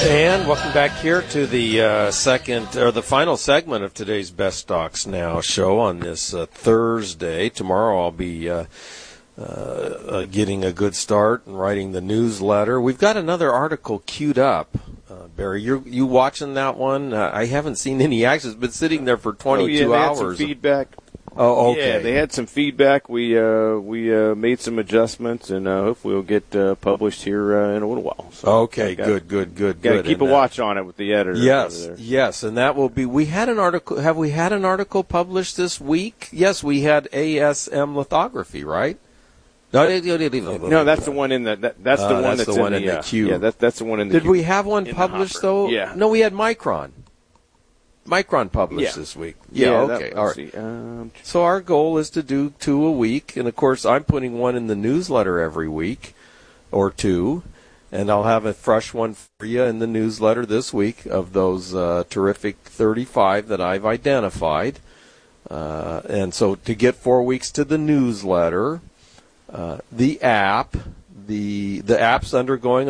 And welcome back here to the the final segment of today's Best Stocks Now show on this Thursday. Tomorrow I'll be getting a good start and writing the newsletter. We've got another article queued up. Barry, you watching that one? I haven't seen any action. It's been sitting there for 22 hours. Had some feedback. Oh, okay. Yeah, they had some feedback. We made some adjustments, and hopefully we'll get published here in a little while. So okay, good. Got to keep a watch on it with the editor. Yes, and that will be. We had an article. Have we had an article published this week? Yes, we had ASM lithography, right? No, that's the one in the. That's the one that's in the queue. Yeah, that's the one in the. Did we have one published though? Yeah. No, we had Micron. Micron published this week. Okay. All right. So our goal is to do 2 a week, and of course I'm putting one in the newsletter every week, or 2, and I'll have a fresh one for you in the newsletter this week of those terrific 35 that I've identified. And so to get 4 weeks to the newsletter, the app's undergoing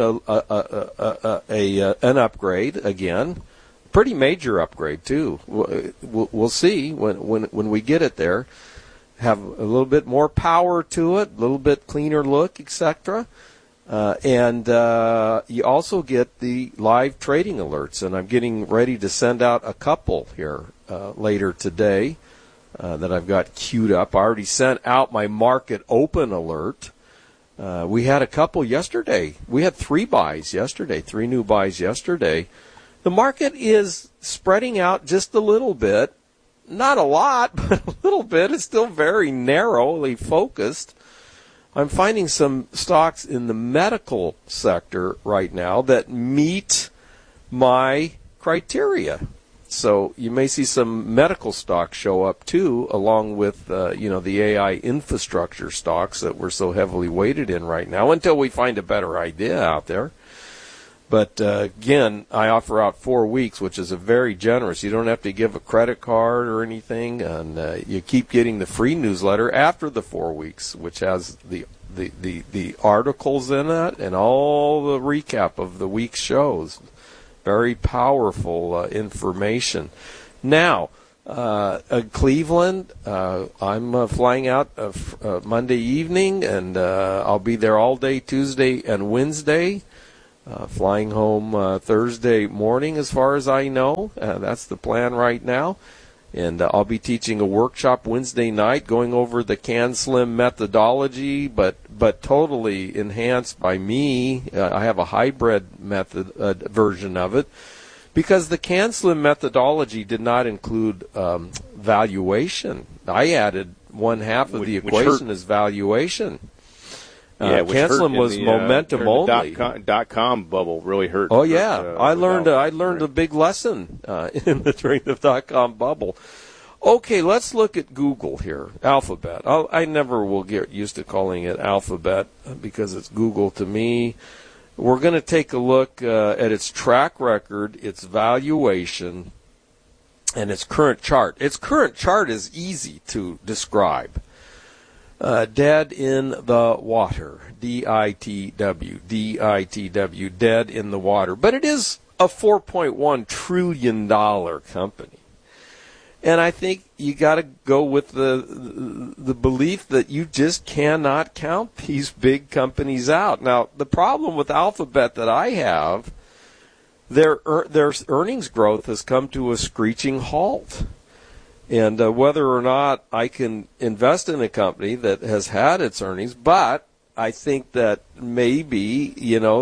an upgrade again. Pretty major upgrade too. We'll see when we get it there. Have a little bit more power to it, a little bit cleaner look, etc. And you also get the live trading alerts. And I'm getting ready to send out a couple here later today that I've got queued up. I already sent out my market open alert. We had a couple yesterday. We had 3 buys yesterday, 3 new buys yesterday. The market is spreading out just a little bit. Not a lot, but a little bit. It's still very narrowly focused. I'm finding some stocks in the medical sector right now that meet my criteria. So you may see some medical stocks show up too, along with the AI infrastructure stocks that we're so heavily weighted in right now until we find a better idea out there. But, again, I offer out 4 weeks, which is a very generous. You don't have to give a credit card or anything, and you keep getting the free newsletter after the 4 weeks, which has the articles in it and all the recap of the week's shows. Very powerful information. Now, Cleveland, I'm flying out Monday evening, and I'll be there all day Tuesday and Wednesday. Flying home Thursday morning, as far as I know. That's the plan right now. And I'll be teaching a workshop Wednesday night going over the CanSlim methodology, but totally enhanced by me. I have a hybrid method version of it because the CanSlim methodology did not include valuation. I added one half of the equation as valuation. CanSlim was momentum only. .com bubble really hurt. Oh yeah, I learned a big lesson in the .com bubble. Okay, let's look at Google here. Alphabet. I never will get used to calling it Alphabet because it's Google to me. We're going to take a look at its track record, its valuation, and its current chart. Its current chart is easy to describe. Dead in the water, D-I-T-W, dead in the water. But it is a $4.1 trillion company. And I think you got to go with the belief that you just cannot count these big companies out. Now, the problem with Alphabet that I have, their earnings growth has come to a screeching halt. And whether or not I can invest in a company that has had its earnings, but I think that maybe,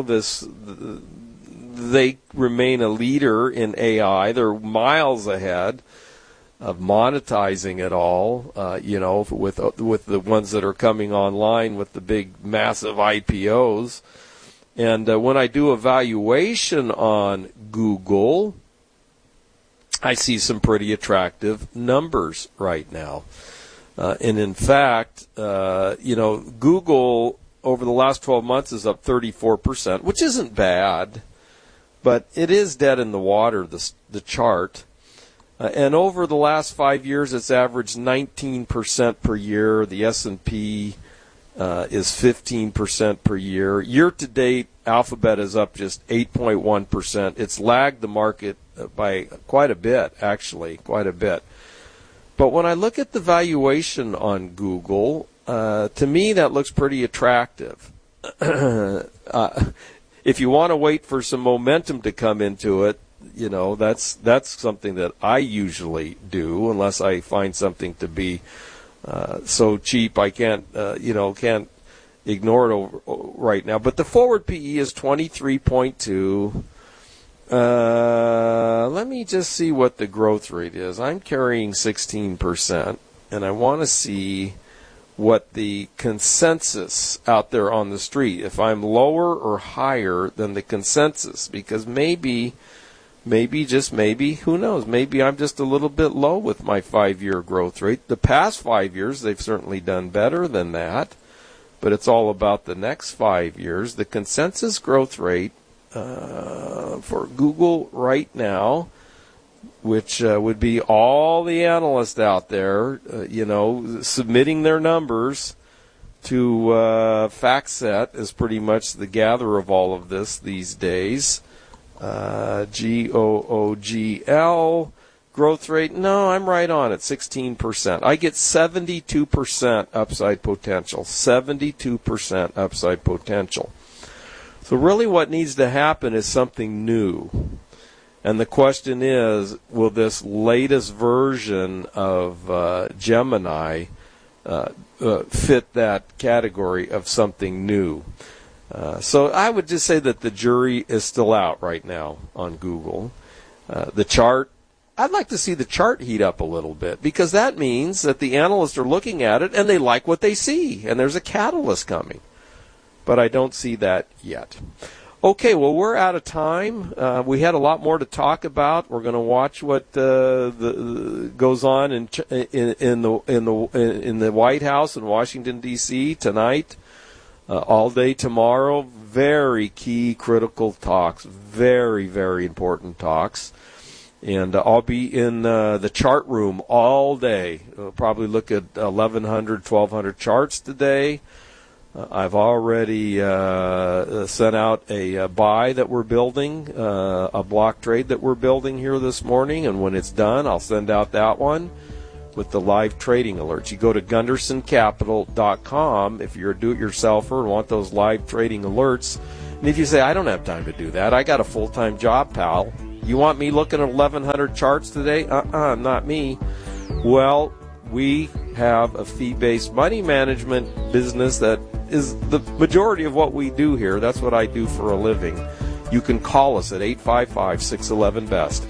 they remain a leader in AI. They're miles ahead of monetizing it all, with the ones that are coming online with the big, massive IPOs. And when I do a valuation on Google, I see some pretty attractive numbers right now. And in fact, Google over the last 12 months is up 34%, which isn't bad, but it is dead in the water, the chart. And over the last 5 years, it's averaged 19% per year. The S&P is 15% per year. Year to date, Alphabet is up just 8.1%. It's lagged the market by quite a bit, actually, quite a bit. But when I look at the valuation on Google, to me that looks pretty attractive. If you want to wait for some momentum to come into it, that's something that I usually do, unless I find something to be so cheap I can't ignore it right now. But the forward PE is 23.2. Let me just see what the growth rate is. I'm carrying 16%, and I want to see what the consensus out there on the street, if I'm lower or higher than the consensus, because maybe, just maybe, who knows, maybe I'm just a little bit low with my 5-year growth rate. The past 5 years, they've certainly done better than that, but it's all about the next 5 years. The consensus growth rate for Google right now, which would be all the analysts out there, submitting their numbers to FactSet, is pretty much the gatherer of all of this these days. GOOGL growth rate, no, I'm right on at 16%. I get 72% upside potential. 72% upside potential. So really what needs to happen is something new. And the question is, will this latest version of Gemini fit that category of something new? So I would just say that the jury is still out right now on Google. The chart, I'd like to see the chart heat up a little bit, because that means that the analysts are looking at it and they like what they see, and there's a catalyst coming. But I don't see that yet. Okay, well, we're out of time. We had a lot more to talk about. We're going to watch what goes on in the White House in Washington, D.C. tonight, all day tomorrow. Very key, critical talks. Very, very important talks. And I'll be in the chart room all day. I'll probably look at 1,100, 1,200 charts today. I've already sent out a buy that we're building, a block trade that we're building here this morning, and when it's done, I'll send out that one with the live trading alerts. You go to GundersonCapital.com if you're a do-it-yourselfer and want those live trading alerts. And if you say, I don't have time to do that, I got a full-time job, pal. You want me looking at 1,100 charts today? Not me. Well, we have a fee-based money management business that is the majority of what we do here. That's what I do for a living. You can call us at 855-611-BEST,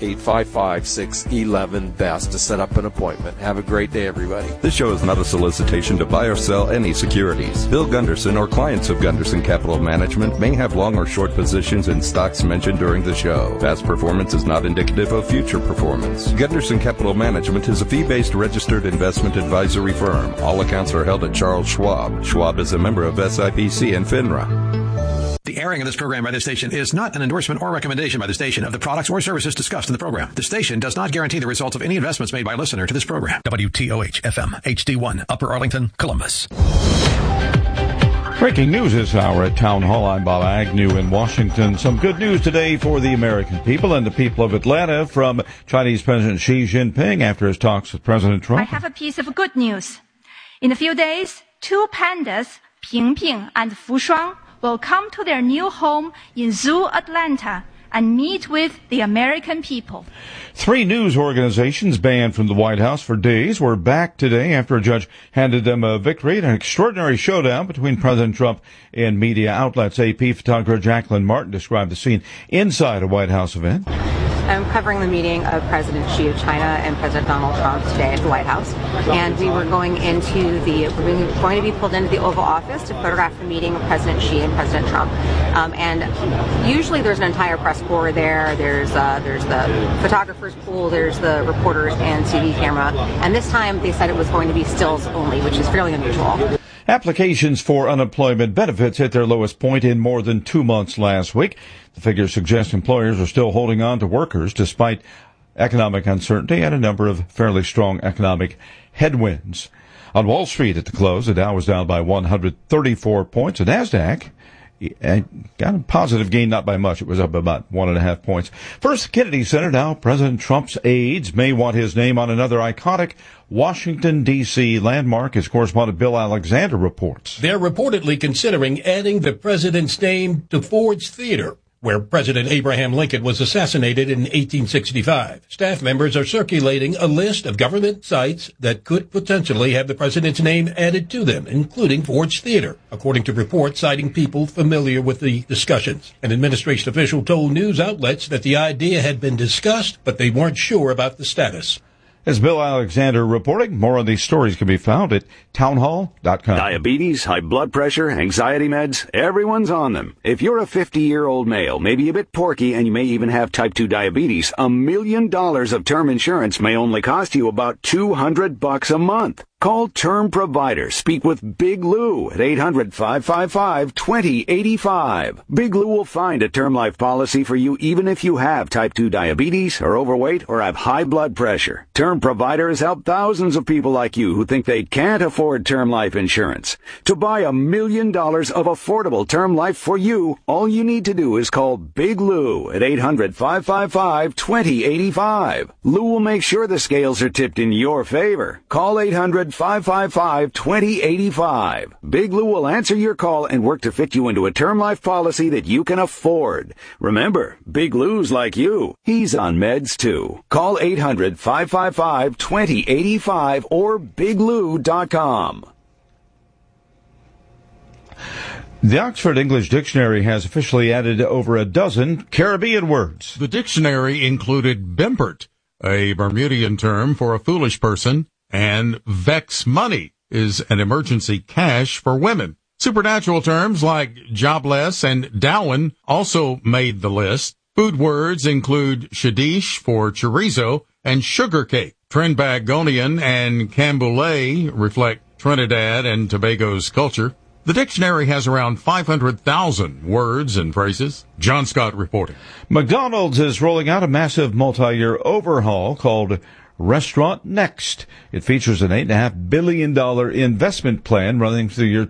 855-611-BEST to set up an appointment. Have a great day, everybody. This show is not a solicitation to buy or sell any securities. Bill Gunderson or clients of Gunderson Capital Management may have long or short positions in stocks mentioned during the show. Past performance is not indicative of future performance. Gunderson Capital Management is a fee-based registered investment advisory firm. All accounts are held at Charles Schwab. Schwab is a member of SIPC and FINRA. The airing of this program by this station is not an endorsement or recommendation by the station of the products or services discussed in the program. The station does not guarantee the results of any investments made by a listener to this program. WTOH FM HD1 Upper Arlington, Columbus. Breaking news this hour at Town Hall. I'm Bob Agnew in Washington. Some good news today for the American people and the people of Atlanta from Chinese President Xi Jinping after his talks with President Trump. I have a piece of good news. In a few days, 2 pandas, Ping Ping and Fu Shuang, will come to their new home in Zoo Atlanta and meet with the American people. 3 news organizations banned from the White House for days were back today after a judge handed them a victory in an extraordinary showdown between President Trump and media outlets. AP photographer Jacqueline Martin described the scene inside a White House event. I'm covering the meeting of President Xi of China and President Donald Trump today at the White House, and we're going to be pulled into the Oval Office to photograph the meeting of President Xi and President Trump. And usually there's an entire press corps there. There's the photographer's pool, there's the reporters and TV camera, and this time they said it was going to be stills only, which is fairly unusual. Applications for unemployment benefits hit their lowest point in more than 2 months last week. The figures suggest employers are still holding on to workers despite economic uncertainty and a number of fairly strong economic headwinds. On Wall Street at the close, the Dow was down by 134 points. The NASDAQ got a positive gain, not by much. It was up about 1.5 points. First, Kennedy Center. Now, President Trump's aides may want his name on another iconic Washington, D.C. landmark, as correspondent Bill Alexander reports. They're reportedly considering adding the president's name to Ford's Theater, where President Abraham Lincoln was assassinated in 1865. Staff members are circulating a list of government sites that could potentially have the president's name added to them, including Ford's Theater, according to reports citing people familiar with the discussions. An administration official told news outlets that the idea had been discussed, but they weren't sure about the status. As Bill Alexander reporting, more on these stories can be found at townhall.com. Diabetes, high blood pressure, anxiety meds, everyone's on them. If you're a 50-year-old male, maybe a bit porky, and you may even have type 2 diabetes, $1 million of term insurance may only cost you about $200 a month. Call Term Provider. Speak with Big Lou at 800-555-2085. Big Lou will find a term life policy for you even if you have type 2 diabetes, are overweight, or have high blood pressure. Term Provider has helped thousands of people like you who think they can't afford term life insurance. To buy $1 million of affordable term life for you, all you need to do is call Big Lou at 800-555-2085. Lou will make sure the scales are tipped in your favor. Call 800-555-2085. Big Lou will answer your call and work to fit you into a term life policy that you can afford. Remember, Big Lou's like you. He's on meds too. Call 800-555-2085 or biglou.com. The Oxford English Dictionary has officially added over a dozen Caribbean words. The dictionary included bimpert, a Bermudian term for a foolish person, and vex money is an emergency cash for women. Supernatural terms like jobless and Darwin also made the list. Food words include shadish for chorizo and sugar cake. Trinbagonian and Camboulay reflect Trinidad and Tobago's culture. The dictionary has around 500,000 words and phrases. John Scott reporting. McDonald's is rolling out a massive multi-year overhaul called Restaurant Next. It features an $8.5 billion investment plan running through the year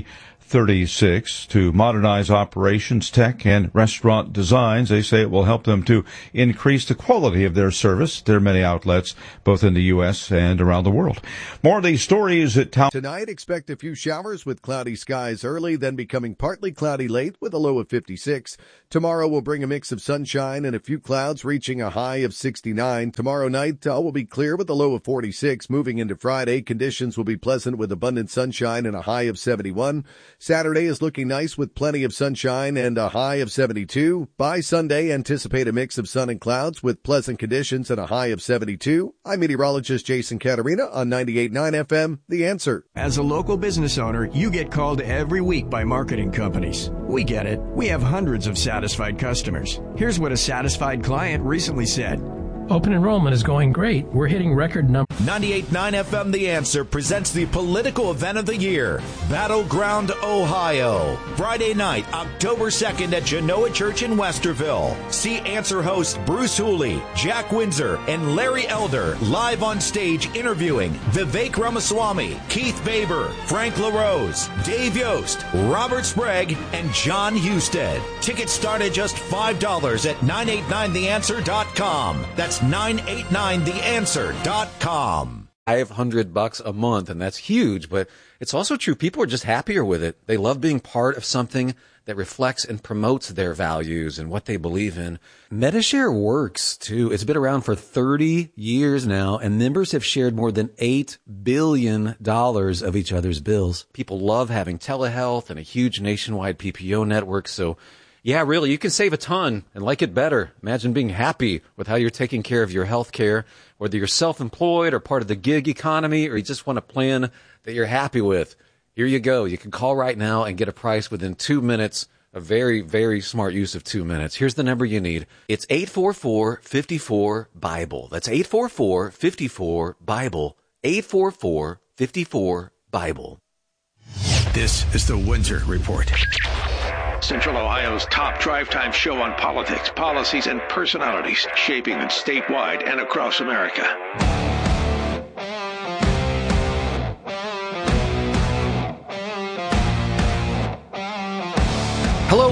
2036 to modernize operations, tech, and restaurant designs. They say it will help them to increase the quality of their service. There are many outlets, both in the U.S. and around the world. More of these stories at Town. Tonight, expect a few showers with cloudy skies early, then becoming partly cloudy late with a low of 56. Tomorrow will bring a mix of sunshine and a few clouds, reaching a high of 69. Tomorrow night will be clear with a low of 46. Moving into Friday, conditions will be pleasant with abundant sunshine and a high of 71. Saturday is looking nice with plenty of sunshine and a high of 72. By Sunday, anticipate a mix of sun and clouds with pleasant conditions and a high of 72. I'm meteorologist Jason Caterina on 98.9 FM, The Answer. As a local business owner, you get called every week by marketing companies. We get it. We have hundreds of satisfied customers. Here's what a satisfied client recently said. Open enrollment is going great. We're hitting record numbers. 98.9 FM The Answer presents the political event of the year, Battleground, Ohio. Friday night, October 2nd at Genoa Church in Westerville. See Answer hosts Bruce Hooley, Jack Windsor, and Larry Elder live on stage interviewing Vivek Ramaswamy, Keith Baber, Frank LaRose, Dave Yost, Robert Sprague, and John Husted. Tickets start at just $5 at 989theanswer.com. That's 989theanswer.com. $500 a month, and that's huge, but it's also true. People are just happier with it. They love being part of something that reflects and promotes their values and what they believe in. Medishare works, too. It's been around for 30 years now, and members have shared more than $8 billion of each other's bills. People love having telehealth and a huge nationwide PPO network, so yeah, really, you can save a ton and like it better. Imagine being happy with how you're taking care of your health care, whether you're self-employed or part of the gig economy, or you just want a plan that you're happy with. Here you go. You can call right now and get a price within 2 minutes. A very, very smart use of 2 minutes. Here's the number you need. It's 844-54-BIBLE. That's 844-54-BIBLE. 844-54-BIBLE. This is the Windsor Report. Central Ohio's top drive time show on politics, policies, and personalities shaping it statewide and across America.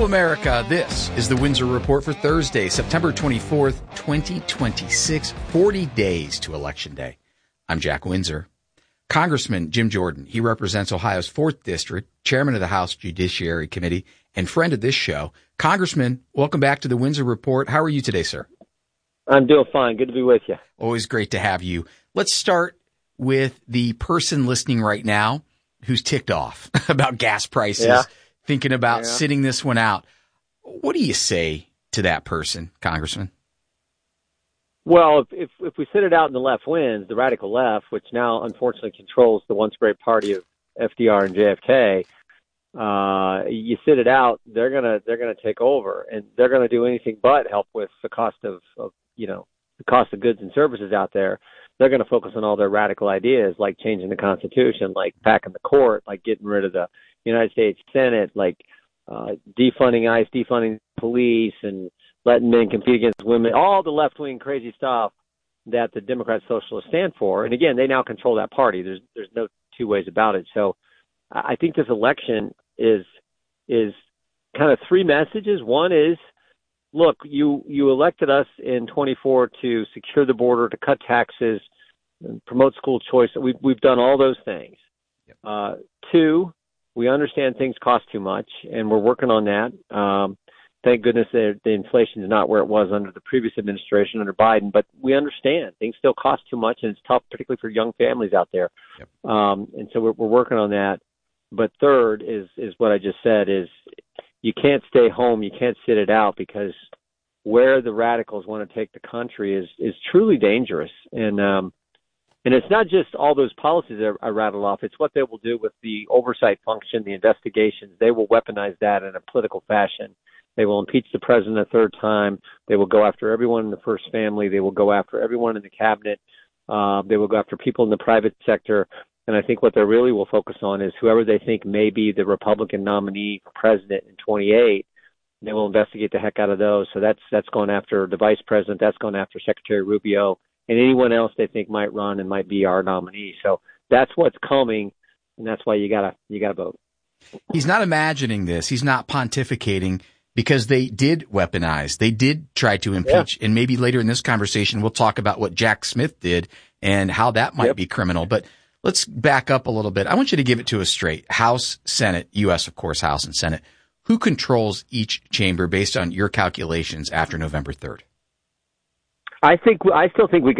America. This is the Windsor Report for Thursday, September 24th, 2026, 40 days to Election Day. I'm Jack Windsor. Congressman Jim Jordan, he represents Ohio's 4th District, chairman of the House Judiciary Committee, and friend of this show. Congressman, welcome back to the Windsor Report. How are you today, sir? I'm doing fine. Good to be with you. Always great to have you. Let's start with the person listening right now who's ticked off about gas prices, thinking about sitting this one out. What do you say to that person, Congressman? Well, if we sit it out and the left wins, the radical left, which now unfortunately controls the once great party of FDR and JFK, you sit it out, they're gonna take over, and they're gonna do anything but help with the cost of the cost of goods and services out there. They're going to focus on all their radical ideas, like changing the Constitution, like packing the court, like getting rid of the United States Senate, like defunding ICE, defunding police, and letting men compete against women, all the left-wing crazy stuff that the Democrat Socialists stand for. And again, they now control that party. There's no two ways about it. So I think this election is kind of three messages. One is, look, you elected us in 24 to secure the border, to cut taxes, and promote school choice. We've done all those things. Yep. Two, we understand things cost too much, and we're working on that. Thank goodness the inflation is not where it was under the previous administration, under Biden, but we understand things still cost too much, and it's tough, particularly for young families out there. Yep. And so we're working on that. But third is what I just said, is you can't stay home, you can't sit it out, because where the radicals want to take the country is truly dangerous. And it's not just all those policies that I rattled off. It's what they will do with the oversight function, the investigations. They will weaponize that in a political fashion. They will impeach the president a third time. They will go after everyone in the first family. They will go after everyone in the cabinet. They will go after people in the private sector. And I think what they really will focus on is whoever they think may be the Republican nominee for president in 28. They will investigate the heck out of those. So that's going after the vice president. That's going after Secretary Rubio and anyone else they think might run and might be our nominee. So that's what's coming, and that's why you gotta vote. He's not imagining this. He's not pontificating, because they did weaponize. They did try to impeach. Yeah. And maybe later in this conversation, we'll talk about what Jack Smith did and how that might be criminal. But let's back up a little bit. I want you to give it to us straight. House, Senate, U.S., of course, House and Senate. Who controls each chamber based on your calculations after November 3rd? I still think we could